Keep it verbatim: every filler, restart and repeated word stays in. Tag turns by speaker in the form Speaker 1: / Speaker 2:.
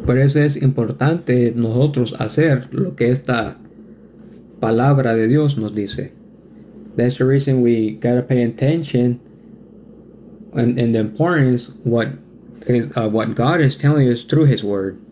Speaker 1: Por eso es importante nosotros hacer lo que esta palabra de Dios nos dice. That's the reason we gotta pay attention and, and the importance what is, uh, what God is telling us through His Word.